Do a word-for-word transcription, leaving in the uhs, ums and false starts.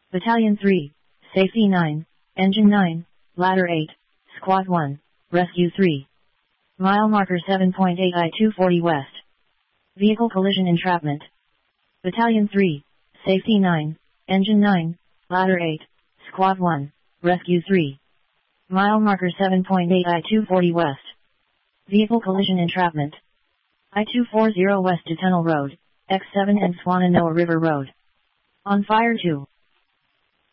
Battalion three, Safety nine, Engine nine, Ladder eight, Squad one, Rescue three. Mile marker seven point eight I two forty West. Vehicle collision entrapment. Battalion three, Safety nine, Engine nine, Ladder eight, Squad one, Rescue three. Mile marker seven point eight I two forty West. Vehicle collision entrapment. I two forty West to Tunnel Road, X seven and Swannanoa River Road. On fire two.